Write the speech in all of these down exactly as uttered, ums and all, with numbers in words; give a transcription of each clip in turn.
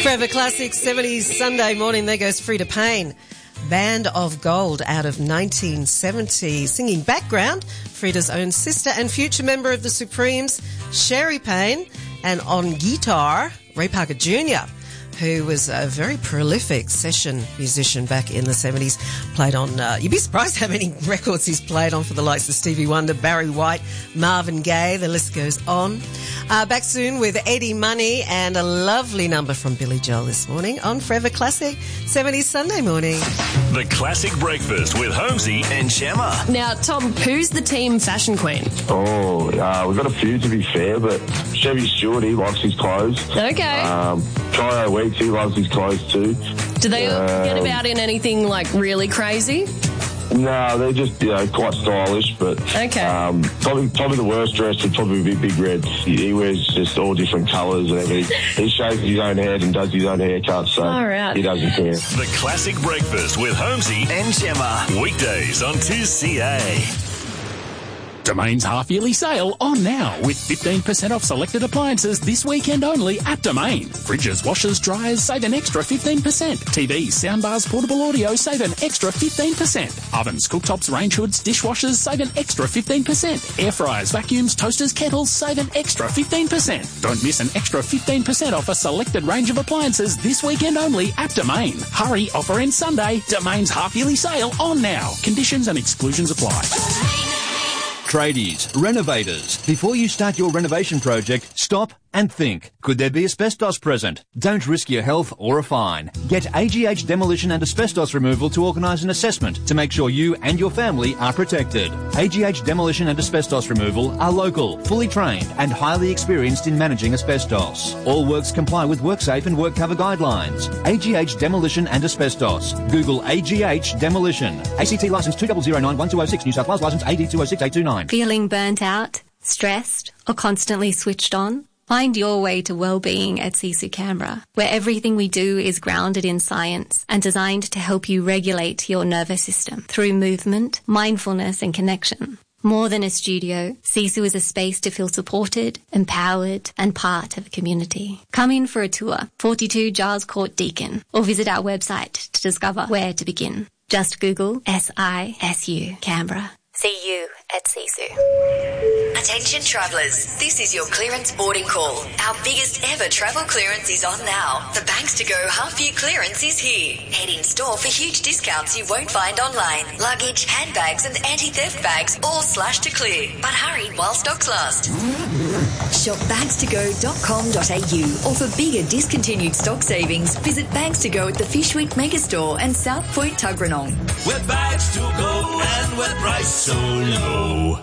Forever Classic seventies Sunday morning. There goes Frida Payne. Band of Gold out of nineteen seventy. Singing background, Frida's own sister and future member of the Supremes, Sherry Payne. And on guitar, Ray Parker Junior, who was a very prolific session musician back in the seventies. Played on, uh, you'd be surprised how many records he's played on for the likes of Stevie Wonder, Barry White, Marvin Gaye, the list goes on. Uh, back soon with Eddie Money and a lovely number from Billy Joel this morning on Forever Classic seventies Sunday morning. The Classic Breakfast with Holmesy and Shammer. Now, Tom, who's the team fashion queen? Oh, uh, we've got a few to be fair, but Chevy Stewart, he likes his clothes. Okay. Um, Trio Weeks, he loves his clothes too. Do they um, get about in anything like really crazy? No, they're just, you know, quite stylish, but okay. um, probably probably the worst dressed would probably be Big Red. He, he wears just all different colours and everything. He shaves his own head and does his own haircut, so right. he doesn't care. The Classic Breakfast with Holmesy and Gemma. Weekdays on two C A. Domain's half-yearly sale on now with fifteen percent off selected appliances this weekend only at Domain. Fridges, washers, dryers, save an extra fifteen percent. T Vs, soundbars, portable audio, save an extra fifteen percent. Ovens, cooktops, range hoods, dishwashers, save an extra fifteen percent. Air fryers, vacuums, toasters, kettles, save an extra fifteen percent. Don't miss an extra fifteen percent off a selected range of appliances this weekend only at Domain. Hurry, offer ends Sunday. Domain's half-yearly sale on now. Conditions and exclusions apply. Tradies, renovators. Before you start your renovation project, stop and think. Could there be asbestos present? Don't risk your health or a fine. Get A G H Demolition and Asbestos Removal to organise an assessment to make sure you and your family are protected. A G H Demolition and Asbestos Removal are local, fully trained and highly experienced in managing asbestos. All works comply with WorkSafe and WorkCover guidelines. A G H Demolition and Asbestos. Google A G H Demolition. A C T licence two zero zero nine one two zero six, New South Wales licence A D two zero six eight two nine. Feeling burnt out, stressed, or constantly switched on? Find your way to well-being at Sisu Canberra, where everything we do is grounded in science and designed to help you regulate your nervous system through movement, mindfulness and connection. More than a studio, Sisu is a space to feel supported, empowered and part of a community. Come in for a tour, forty-two Giles Court Deakin, or visit our website to discover where to begin. Just Google S I S U Canberra. See you at Sisu. Attention travellers, this is your clearance boarding call. Our biggest ever travel clearance is on now. The Banks to Go half-year clearance is here. Head in store for huge discounts you won't find online. Luggage, handbags and anti-theft bags all slashed to clear. But hurry while stocks last. Shop bags to go dot com dot a u or for bigger discontinued stock savings, visit Bags to Go at the Fishweek Megastore and South Point Tuggeranong. We're bags to go and we're priced so low.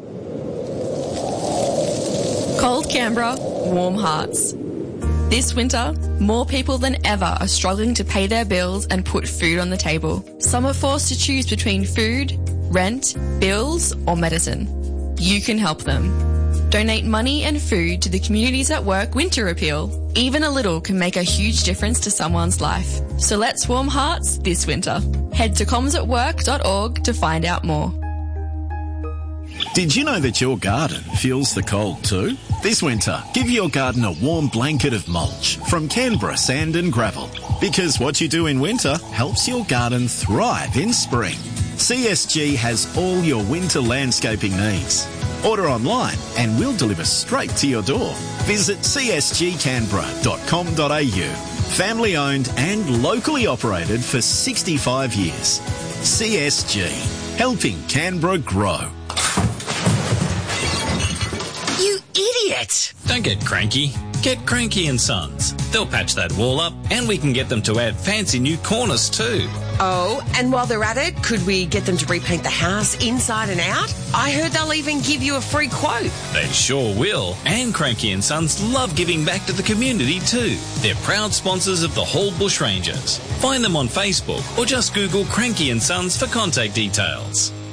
Cold Canberra, warm hearts. This winter, more people than ever are struggling to pay their bills and put food on the table. Some are forced to choose between food, rent, bills or medicine. You can help them. Donate money and food to the Communities at Work Winter Appeal. Even a little can make a huge difference to someone's life. So let's warm hearts this winter. Head to comms at work dot org to find out more. Did you know that your garden feels the cold too? This winter, give your garden a warm blanket of mulch from Canberra Sand and Gravel. Because what you do in winter helps your garden thrive in spring. C S G has all your winter landscaping needs. Order online and we'll deliver straight to your door. Visit c s g canberra dot com dot a u. Family owned and locally operated for sixty-five years. C S G, helping Canberra grow. You idiot! Don't get cranky. Get Cranky and Sons. They'll patch that wall up and we can get them to add fancy new corners too. Oh, and while they're at it, could we get them to repaint the house inside and out? I heard they'll even give you a free quote. They sure will. And Cranky and Sons love giving back to the community too. They're proud sponsors of the Hall Bushrangers. Find them on Facebook or just Google Cranky and Sons for contact details.